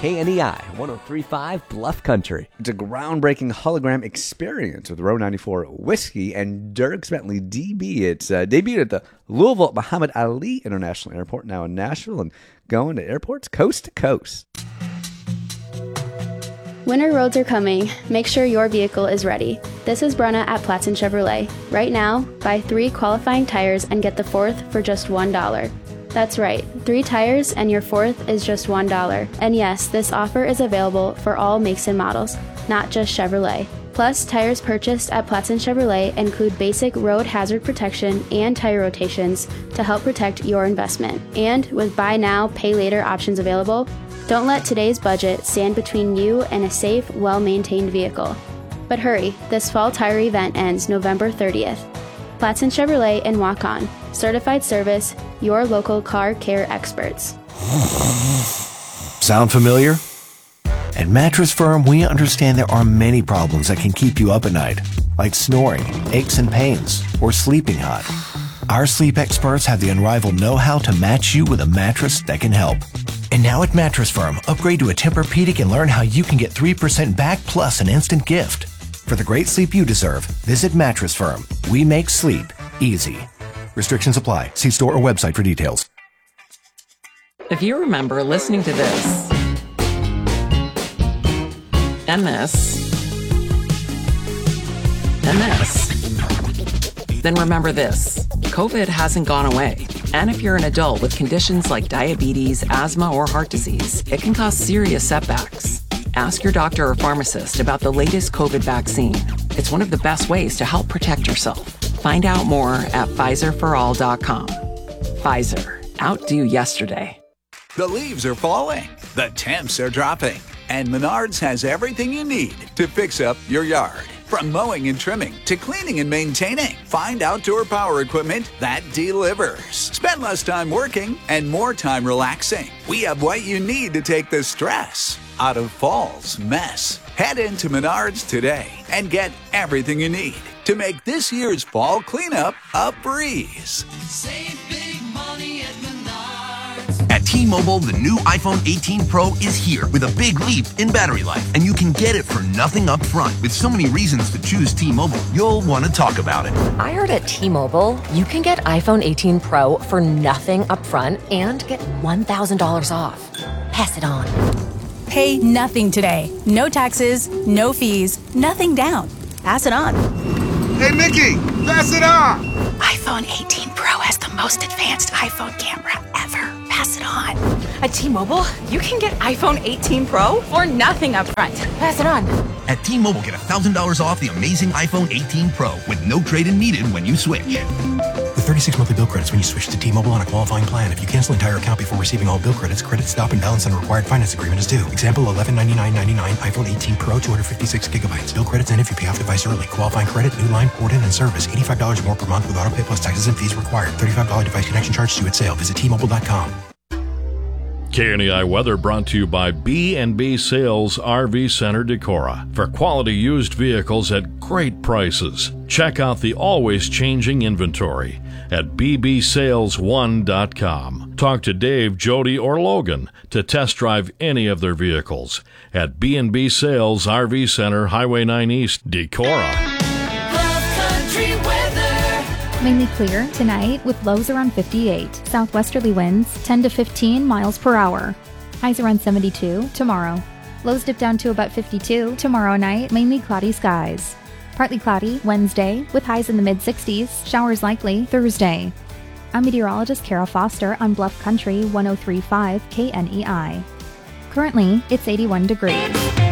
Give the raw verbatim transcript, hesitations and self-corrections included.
K N E I, one oh three point five Bluff Country. It's a groundbreaking hologram experience with Row ninety-four Whiskey and Dierks Bentley D B. It's uh, debuted at the Louisville Muhammad Ali International Airport, now in Nashville, and going to airports coast to coast. Winter roads are coming. Make sure your vehicle is ready. This is Brenna at Platson Chevrolet. Right now, buy three qualifying tires and get the fourth for just one dollar. That's right, three tires and your fourth is just one dollar. And yes, this offer is available for all makes and models, not just Chevrolet. Plus, tires purchased at Platson Chevrolet include basic road hazard protection and tire rotations to help protect your investment. And with buy now, pay later options available, don't let today's budget stand between you and a safe, well-maintained vehicle. But hurry, this fall tire event ends November thirtieth. Platson Chevrolet in Waukon. Certified service, your local car care experts. Sound familiar? At Mattress Firm, we understand there are many problems that can keep you up at night, like snoring, aches and pains, or sleeping hot. Our sleep experts have the unrivaled know-how to match you with a mattress that can help. And now at Mattress Firm, upgrade to a Tempur-Pedic and learn how you can get three percent back plus an instant gift. For the great sleep you deserve, visit Mattress Firm. We make sleep easy. Restrictions apply. See store or website for details. If you remember listening to this, and this, and this, then remember this. COVID hasn't gone away. And if you're an adult with conditions like diabetes, asthma, or heart disease, it can cause serious setbacks. Ask your doctor or pharmacist about the latest COVID vaccine. It's one of the best ways to help protect yourself. Find out more at Pfizer for all dot com. Pfizer. Outdo yesterday. The leaves are falling. The temps are dropping. And Menards has everything you need to fix up your yard. From mowing and trimming to cleaning and maintaining, find outdoor power equipment that delivers. Spend less time working and more time relaxing. We have what you need to take the stress out of fall's mess. Head into Menards today and get everything you need to make this year's fall cleanup a breeze. Save big money at Menards. At T-Mobile, the new iPhone eighteen Pro is here with a big leap in battery life, and you can get it for nothing up front. With so many reasons to choose T-Mobile, you'll want to talk about it. I heard at T-Mobile, you can get iPhone eighteen Pro for nothing up front and get one thousand dollars off. Pass it on. Pay nothing today. No taxes, no fees, nothing down. Pass it on. Hey, Mickey, pass it on. iPhone eighteen Pro has the most advanced iPhone camera ever. Pass it on. At T-Mobile, you can get iPhone eighteen Pro for nothing up front. Pass it on. At T-Mobile, get one thousand dollars off the amazing iPhone eighteen Pro with no trade-in needed when you switch. With thirty-six monthly bill credits when you switch to T-Mobile on a qualifying plan. If you cancel entire account before receiving all bill credits, credit stop and balance on a required finance agreement is due. Example, eleven ninety-nine ninety-nine iPhone eighteen Pro, two hundred fifty-six gigabytes. Bill credits end if you pay off device early. Qualifying credit, new line, port in, and service. eighty-five dollars more per month with auto pay plus taxes and fees required. thirty-five dollars device connection charge due at sale. Visit T Mobile dot com. K N E I weather brought to you by B and B Sales R V Center Decorah. For quality used vehicles at great prices, check out the always changing inventory at b b sales one dot com. Talk to Dave, Jody, or Logan to test drive any of their vehicles at B and B Sales R V Center, Highway nine East, Decorah. Mainly clear tonight with lows around fifty-eight. Southwesterly winds ten to fifteen miles per hour. Highs around seventy-two tomorrow. Lows dip down to about fifty-two tomorrow night. Mainly cloudy skies. Partly cloudy Wednesday with highs in the mid-sixties. Showers likely Thursday. I'm meteorologist Kara Foster on Bluff Country one oh three point five K N E I. Currently, it's eighty-one degrees.